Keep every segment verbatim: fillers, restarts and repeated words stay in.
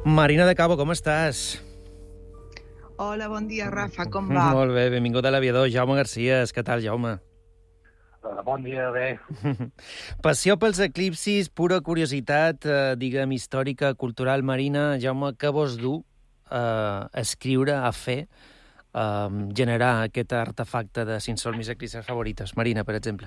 Marina de Cabo, com estàs? Hola, bon dia, Rafa, com va? Molt bé, benvingut a l'aviador. Jaume Garcia, què tal, Jaume? Uh, bon dia, bé. Passió pels eclipsis, pura curiositat, eh, diguem, històrica, cultural, Marina. Jaume, què vos du eh, a escriure, a fer, eh, generar aquest artefacte de Sin sol mis eclipses favoritos? Marina, per exemple.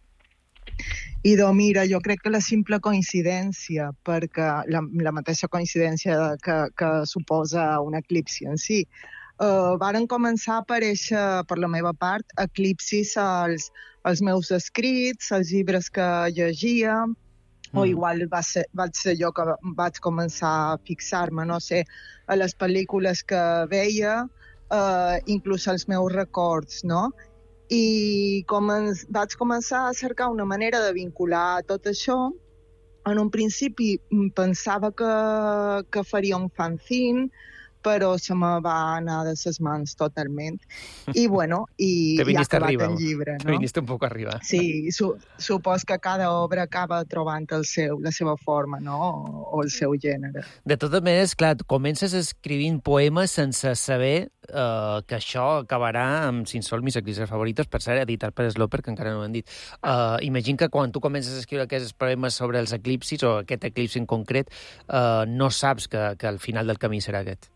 Idò, mira, jo crec que la simple coincidència, perquè la, la mateixa coincidència que, que suposa un eclipsi en si, uh, varen començar a aparèixer, per la meva part, eclipsis als, als meus escrits, als llibres que llegia, mm. o igual va ser, vaig ser jo que vaig començar a fixar-me, no sé, a les pel·lícules que veia, uh, inclús als meus records, no?, i comen vaig començar a cercar una manera de vincular tot això. En un principi pensava que, que faria un fanzine, però se me va anar de ses mans totalment. I, bueno, i, i ha acabat arriba, el llibre, no? Te viniste un poc a arribar. Sí, su, supos que cada obra acaba trobant el seu, la seva forma, no?, o, o el seu gènere. De totes maneres, clar, comences escrivint poemes sense saber uh, que això acabarà amb Sin sol mis eclipses favoritos, per cert, editat per Sloper, que encara no ho han dit. Uh, imagina que quan tu comences a escriure aquests poemes sobre els eclipsis, o aquest eclipsi en concret, uh, no saps que, que al final del camí serà aquest.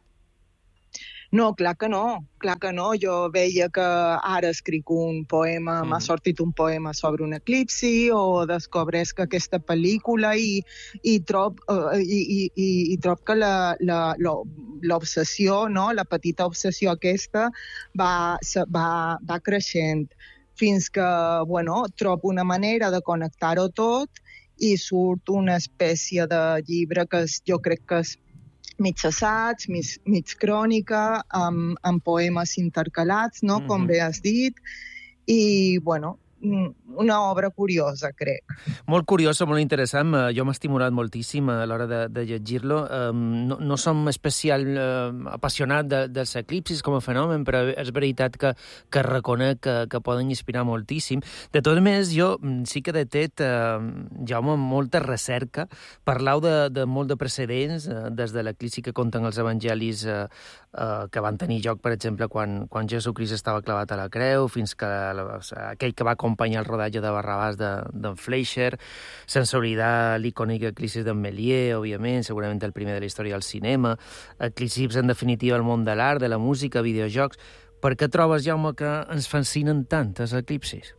No, clar que no, clar que no. Jo veia que ara escric un poema, mm. m'ha sortit un poema sobre un eclipsi, o descobreix que aquesta pel·lícula, i, i, trob, uh, i, i, i, i trob que l'obsessió, no? La petita obsessió aquesta va, va, va creixent fins que, bueno, trobo una manera de connectar-ho tot i surt una espècie de llibre que és, jo crec que és mig assaig, mig, mig crònica, amb, amb poemes intercalats, no?, mm-hmm. com bé has dit, i, bueno, una obra curiosa, crec. Molt curiosa, molt interessant. Jo m'he estimulat moltíssim a l'hora de, de llegir-lo. No, no som especial eh, apassionat de, dels eclipsis com a fenomen, però és veritat que, que reconec que, que poden inspirar moltíssim. De totes maneres, jo sí que detet, eh, Jaume, molta recerca. Parlau de, de molt de precedents, eh, des de l'eclipsi que conten els evangelis eh, eh, que van tenir lloc, per exemple, quan, quan Jesucrist estava clavat a la creu, fins que la, aquell que va acompanyar el rodatge de Barrabàs d'en de, Fleischer, sense oblidar l'icònic eclipsi d'en Méliès, òbviament, segurament el primer de la història del cinema, eclipsis, en definitiva, al món de l'art, de la música, videojocs. Per què trobes, Jaume, que ens fascinen tant els eclipsis?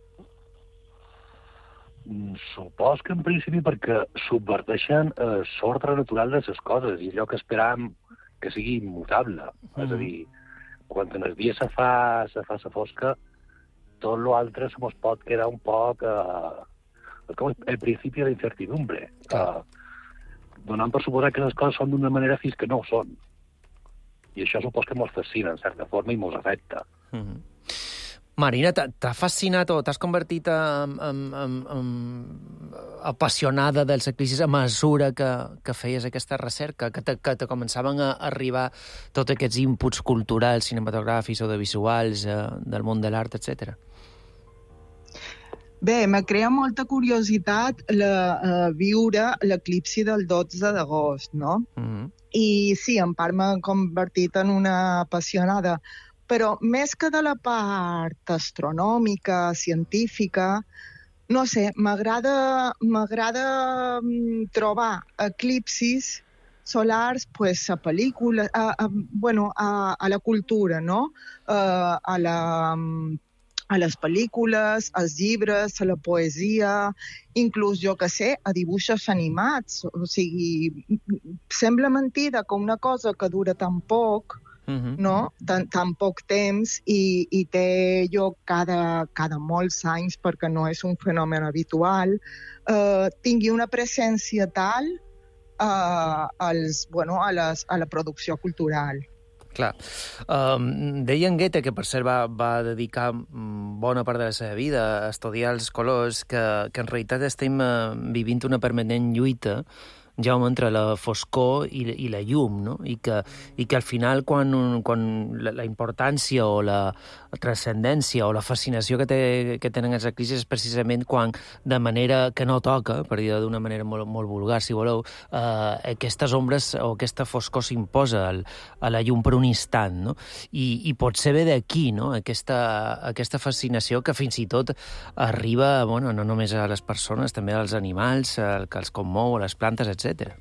Supos que en principi perquè subverteixen eh, l'ordre natural de les coses i allò que esperàvem que sigui immutable. Mm. És a dir, quan en el dia se fa, se fa la fosca, tot l'altre se mos pot quedar un poc eh, com el principi de la incertidumbre, eh, donant per suposar que les coses són d'una manera fins que no ho són. I això supos que mos fascina, en certa forma, i mos afecta. Mm-hmm. Marina, t'ha fascinat o t'has convertit en, en, en, en apassionada dels eclipsis a mesura que, que feies aquesta recerca, que te, que te començaven a arribar tots aquests inputs culturals, cinematogràfics o de visuals, eh, del món de l'art, etcètera? Bé, me crea molta curiositat la, uh, viure l'eclipsi del dotze d'agost, no? Mm-hmm. I sí, en part m'he convertit en una apassionada, però més que de la part astronòmica, científica, no sé, m'agrada m'agrada trobar eclipsis solars, pues, a pel·lícules, a, a, bueno, a, a la cultura, no? A, a, la, a les pel·lícules, als llibres, a la poesia, inclús, jo que sé, a dibuixos animats. O sigui, sembla mentida que una cosa que dura tan poc, Uh-huh. no? Tan, tan poc temps i, i té lloc cada, cada molts anys, perquè no és un fenomen habitual, eh, tingui una presència tal eh, als, bueno, a, les, a la producció cultural. Clar. Um, deia en Goethe, que per cert va, va dedicar bona part de la seva vida a estudiar els colors, que, que en realitat estem uh, vivint una permanent lluita Jaume, entre la foscor i, i la llum, no? I que, i que al final, quan, quan la, la importància o la transcendència o la fascinació que, té, que tenen els eclipsis és precisament quan, de manera que no toca, per dir d'una manera molt, molt vulgar, si voleu, eh, aquestes ombres o aquesta foscor s'imposa a la llum per un instant, no? I, i potser ve d'aquí, no? Aquesta, aquesta fascinació que fins i tot arriba, bueno, no només a les persones, també als animals, el que els commou, a les plantes, etcètera.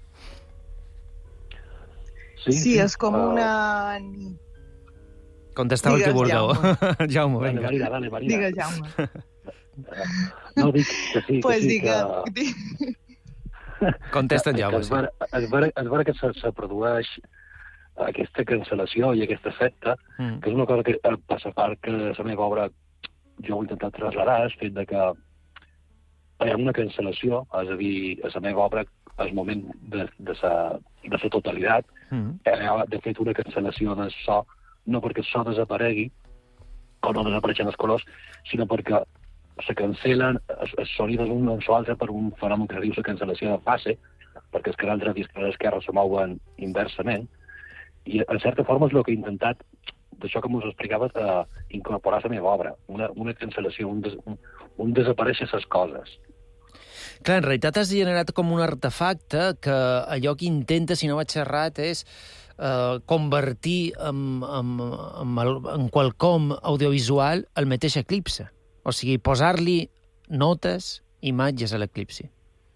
Sí, sí, sí, és com una... Contestava el que vulgueu. Jaume, Jaume vinga. Dale, dale, Maria. Digues, Jaume. No, dic que sí, pues que sí, digue, que... Contesta en Jaume, es vera, sí. Es vera, es vera que se, se produeix aquesta cancel·lació i aquest efecte, mm. que és una cosa que passa a part que la meva obra jo ho he intentat traslladar, el fet de que hi ha una cancel·lació, és a dir, a la meva obra, al moment de, de, sa, de sa totalitat, mm. hi ha de fet una cancel·lació del so, no perquè el so desaparegui, o no desapareixen els colors, sinó perquè se cancel·len els sonidos un amb l'altre per un fenomen que es diu la cancel·lació de fase, perquè els canals dret i els canals esquerre se mouen inversament, i en certa forma és el que he intentat, d'això que m'ho explicaves, eh, incorporar a la meva obra, una, una cancel·lació, un, des, un, un desaparèixer les coses. Clar, en realitat has generat com un artefacte que allò que intenta, si no vaig errat, és eh, convertir en, en, en, el, en qualcom audiovisual el mateix eclipse. O sigui, posar-li notes, imatges a l'eclipsi.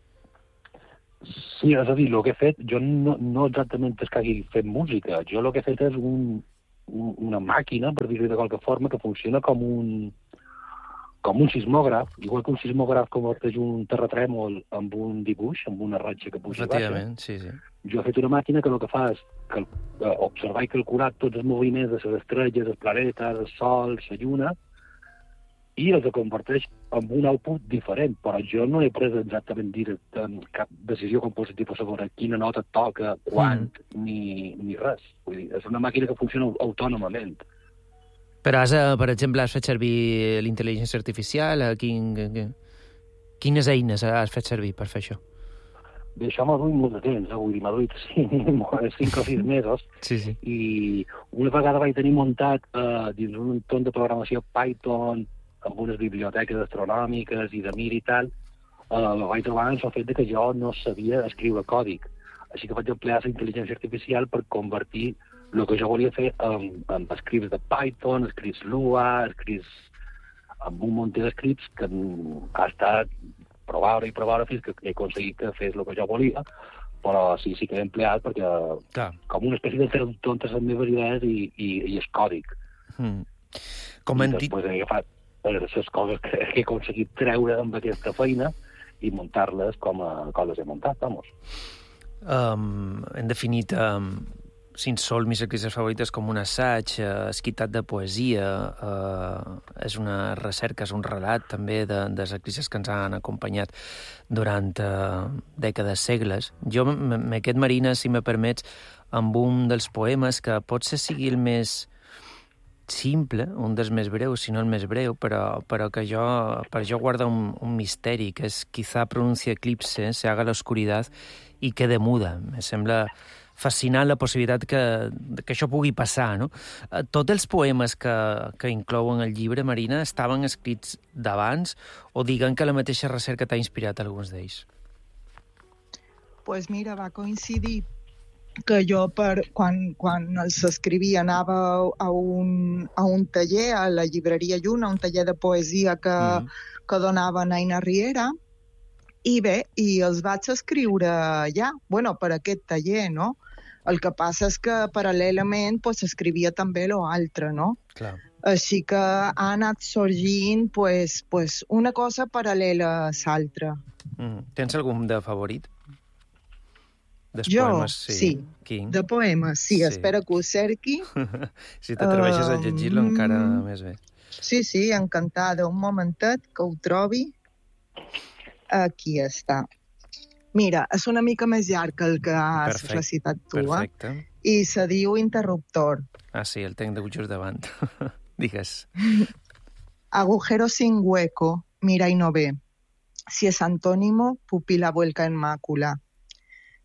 Sí, és a dir, el que he fet, jo no, no exactament és que hagi fet música, jo el que he fet és un, un, una màquina, per dir-ho de qualque forma, que funciona com un, com un sismògraf, igual que un sismògraf converteix un terratrèmol amb un dibuix, amb una ratxa que puja i baixa. Efectivament, sí, sí. Jo he fet una màquina que el que fa és cal, observar i calcular tots els moviments de les estrelles, els planetes, el sol, la lluna, i els converteix en un output diferent, però jo no he pres exactament dir cap decisió compositiva sobre quina nota toca, quan, mm. ni, ni res. Vull dir, és una màquina que funciona autònomament. Però has, per exemple, has fet servir l'intel·ligència artificial? Quin, quines eines has fet servir per fer això? Bé, això m'ha duit molt de temps, eh? Vull dir, m'ha duit cinc o sis mesos, sí, sí. I una vegada vaig tenir muntat eh, dins un entorn de programació Python, amb unes biblioteques astronòmiques i de mir i tal, eh, vaig trobar el fet que jo no sabia escriure còdic. Així que vaig emplear la intel·ligència artificial per convertir el que jo volia fer en, en scripts de Python, scripts Lua, scripts amb un munt d'escripts que ha estat provar i provar fins que he aconseguit que fes el que jo volia, però sí, sí que he empleat perquè Clar. com una espècie de traductor entre les meves idees i, i, i el còdic. Mm. Com I després he agafat les coses que he aconseguit treure amb aquesta feina i muntar-les com, a, com les he muntat, vamos. Um, hem definit um, Sinsol, mis eclipses favorites, com un assaig uh, esquitat de poesia. Uh, és una recerca, és un relat també de, dels eclipses que ens han acompanyat durant uh, dècades, segles. Jo m'he quedat, Marina, si me permets, amb un dels poemes que potser sigui el més simple, un dels més breus, si no el més breu, però, però que jo, per jo guarda un, un misteri, que és quizá pronuncia eclipse, se haga la oscuridad i quede muda. Me sembla fascinant la possibilitat que, que això pugui passar, no? Tots els poemes que, que inclouen el llibre, Marina, estaven escrits d'abans o diguen que la mateixa recerca t'ha inspirat alguns d'ells? Pues mira, va coincidir que jo, per, quan, quan els escrivia, anava a un, a un taller, a la llibreria Lluna, un taller de poesia que, mm. que donava Naina Riera, i bé, i els vaig escriure ja, bueno, per aquest taller, no? El que passa és que, paral·lelament, pues, escrivia també l'altre, no? Clar. Així que ha anat sorgint pues, pues, una cosa paral·lela a l'altra. Mm. Tens algun de favorit? Dels jo, poemes, sí. sí. Quin? De poemes, sí, sí. Espero que ho cerqui. Si t'atreveixes uh, a llegir-lo, encara més bé. Sí, sí, encantada. Un momentet que ho trobi. Aquí està. Mira, és una mica més llarg que el que has Perfecte. recitat tu, Perfecte. eh? I se diu Interruptor. Ah, sí, el tenc de just davant. Digues. Agujero sin hueco, mira y no ve. Si es antónimo, pupila vuelca en mácula.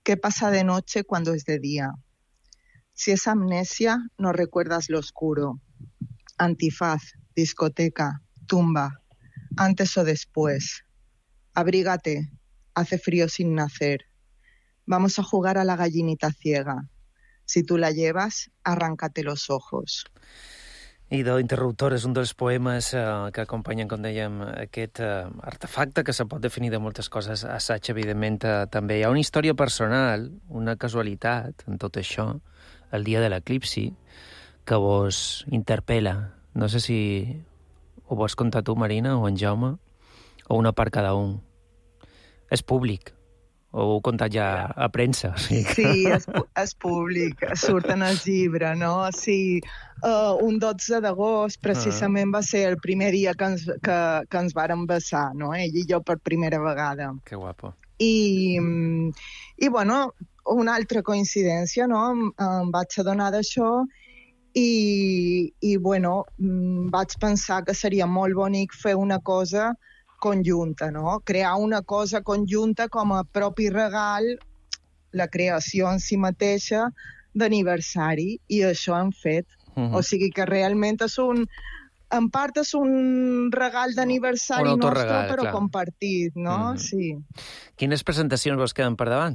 ¿Qué pasa de noche cuando es de día? Si es amnesia, no recuerdas lo oscuro. Antifaz, discoteca, tumba, antes o después. Abrígate, hace frío sin nacer. Vamos a jugar a la gallinita ciega. Si tú la llevas, arráncate los ojos. Idò Interruptor és un dels poemes eh, que acompanyen, com dèiem, aquest eh, artefacte que se pot definir de moltes coses. Assaig, evidentment, eh, també. Hi ha una història personal, una casualitat en tot això, el dia de l'eclipsi, que vos interpel·la. No sé si ho vols contar tu, Marina, o en Jaume, o una part cada un. És públic. O ho heu contat ja a premsa? O sigui que... Sí, és, és públic, surt en el llibre, no? Sí, uh, un dotze d'agost precisament uh-huh. va ser el primer dia que ens, que, que ens vàrem besar, no? Ell i jo per primera vegada. Que guapo. I, i bueno, una altra coincidència, no? Em, em vaig adonar d'això i, i bueno, vaig pensar que seria molt bonic fer una cosa conjunta, no? Crear una cosa conjunta com a propi regal, la creació en si mateixa d'aniversari, i això hem fet. Uh-huh. O sigui que realment és un... En part és un regal d'aniversari nostre, però clar. Compartit, no? Uh-huh. Sí. Quines presentacions vos queden per davant?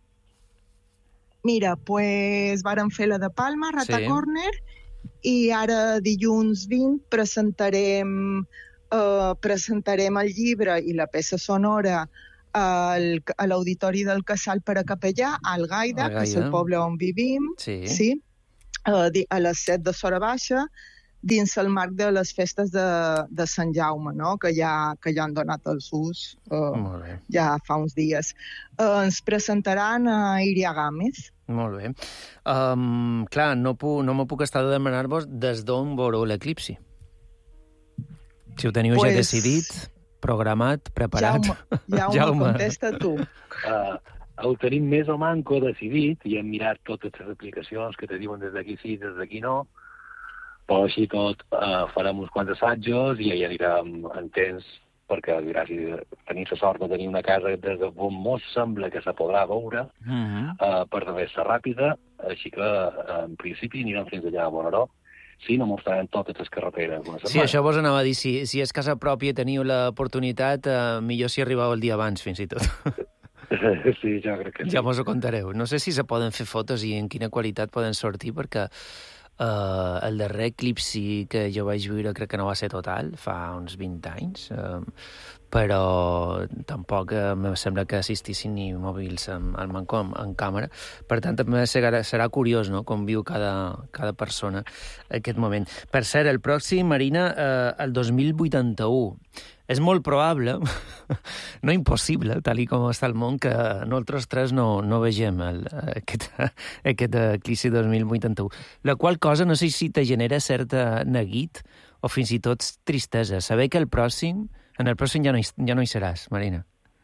Mira, pues vàrem fer la de Palma, Rata sí. Corner, i ara dilluns vint presentarem... Uh, presentarem el llibre i la peça sonora al, a l'Auditori del Casal per a Capellà, al Gaida, que és el poble on vivim, sí. Sí? Uh, a les set de Sora Baixa, dins el marc de les festes de, de Sant Jaume, no? que, ja, que ja han donat els ús uh, ja fa uns dies. Uh, ens presentaran a Iria Gámez. Molt bé. Um, clar, no, pu, no me puc estar de demanar-vos des d'on veureu l'eclipsi. Si ho teniu pues, ja decidit, programat, preparat... Jaume, Jaume, Jaume. Contesta tu. Uh, ho tenim més o manco decidit i hem mirat totes les aplicacions que te diuen des d'aquí sí, des d'aquí no, però així tot uh, farem uns quants assajos i ja anirem en temps, perquè gràcies a tenir la sort de tenir una casa des de on mos sembla que se podrà veure, uh-huh. uh, per haver-se ràpida, així que uh, en principi anirem fins allà a Bonaró. Sí, no mostraran totes les carreteres. Sí, això vos anava a dir. Si, si és casa pròpia i teniu l'oportunitat, eh, millor si arribeu el dia abans, fins i tot. Sí, ja crec que sí. Ja vos ho contareu. No sé si se poden fer fotos i en quina qualitat poden sortir, perquè eh, el darrer eclipsi que jo vaig viure crec que no va ser total, fa uns vint anys, eh, però tampoc eh, em sembla que assistissin ni mòbils en, en manco en, en càmera. Per tant, també serà, serà curiós, no?, com viu cada, cada persona aquest moment. Per cert, el pròxim, Marina, eh, el dos mil vuitanta-u. És molt probable, no impossible, tal com està el món, que nosaltres tres no, no vegem el, aquest, aquest eclipsi dos mil vuitanta-u. La qual cosa no sé si te genera certa neguit o fins i tot tristesa. Saber que el pròxim, en el pròxim ja no hi, ja no hi seràs, Marina.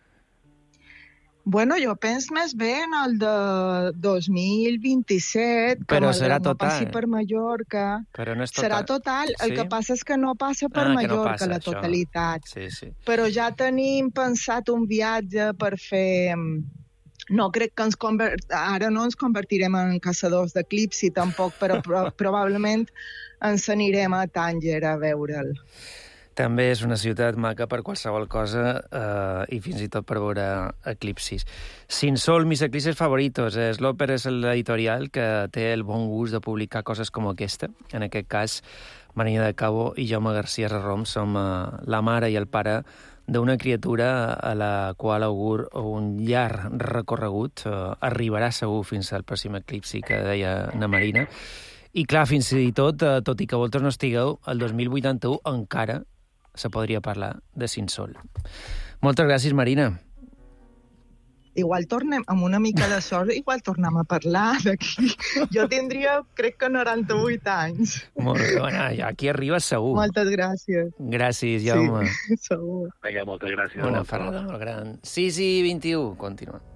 Bueno, jo penso més bé en el de dos mil vint-i-set, però que serà no total. passi per Mallorca. Però no és total. Serà total, el sí? que passa és que no passa per ah, Mallorca, no passa, la totalitat. Sí, sí. Però ja tenim pensat un viatge per fer... No crec que ens convert... ara no ens convertirem en caçadors d'eclipsi tampoc, però pro probablement ens anirem a Tànger a veure'l. També és una ciutat maca per qualsevol cosa eh, i fins i tot per veure eclipsis. Sin Sol, mis eclipses favoritos. És l'Òpera, és l'editorial que té el bon gust de publicar coses com aquesta. En aquest cas, Marina de Cabo i Jaume García Rom som eh, la mare i el pare d'una criatura a la qual augur un llarg recorregut. Eh, arribarà segur fins al pròxim eclipsi que deia na Marina. I clar, fins i tot, eh, tot i que vosaltres no estigueu, el dos mil vuitanta-u encara se podria parlar de Sin Sol. Moltes gràcies, Marina. Igual tornem, amb una mica de sort, igual tornem a parlar d'aquí. Jo tindria, crec que noranta-vuit anys. Molt bé, bueno, aquí arribes segur. Moltes gràcies. Gràcies, Jaume. Sí, segur. Vinga, moltes gràcies. Una ferrada molt gran. sis i vint-i-u, continua.